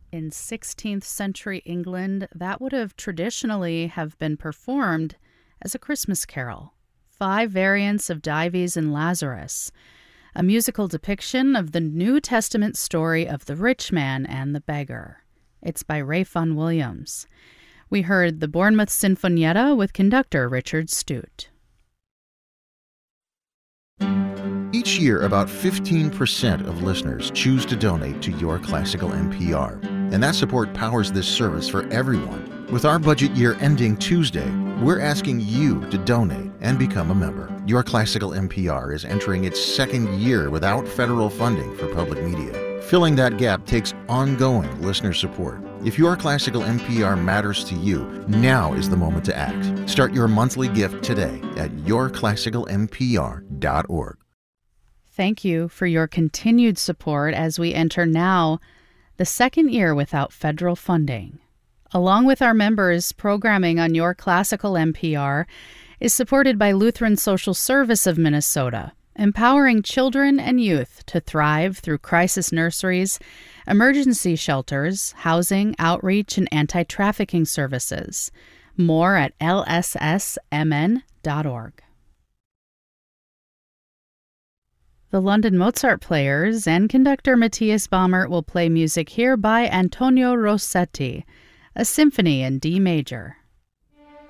In 16th century England, that would have traditionally have been performed as a Christmas carol. 5 variants of Dives and Lazarus, a musical depiction of the New Testament story of the rich man and the beggar. It's by Ralph Vaughan Williams. We heard the Bournemouth Sinfonietta with conductor Richard Stute. Each year, about 15% of listeners choose to donate to Your Classical NPR, and that support powers this service for everyone. With our budget year ending Tuesday, we're asking you to donate and become a member. Your Classical NPR is entering its 2nd year without federal funding for public media. Filling that gap takes ongoing listener support. If Your Classical NPR matters to you, now is the moment to act. Start your monthly gift today at yourclassicalnpr.org. Thank you for your continued support as we enter now the 2nd year without federal funding. Along with our members, programming on Your Classical NPR is supported by Lutheran Social Service of Minnesota, empowering children and youth to thrive through crisis nurseries, emergency shelters, housing, outreach, and anti-trafficking services. More at lssmn.org. The London Mozart Players and conductor Matthias Baumert will play music here by Antonio Rossetti, a symphony in D major.